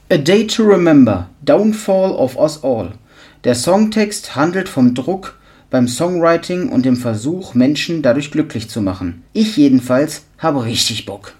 A Day to Remember, Downfall of Us All. Der Songtext handelt vom Druck beim Songwriting und dem Versuch, Menschen dadurch glücklich zu machen. Ich jedenfalls habe richtig Bock.